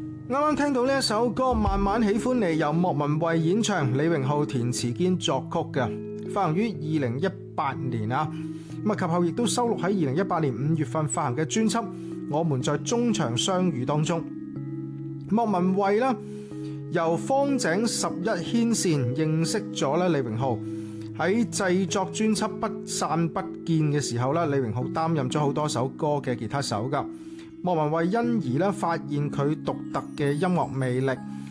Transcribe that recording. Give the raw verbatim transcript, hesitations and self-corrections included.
啱啱聽到呢一首歌《慢慢喜歡你》，由莫文蔚演唱，李榮浩填詞兼作曲嘅，發行於二零一八年啊。咁啊，及後亦都收錄喺二零一八年五月份發行嘅專輯《我們在中場相遇》當中。莫文蔚啦，由方井十一牽線認識咗咧李榮浩，喺製作專輯《不散不見》嘅時候咧，李榮浩擔任咗好多首歌嘅吉他手噶。莫文蔚因而咧發現佢獨特嘅音樂魅力，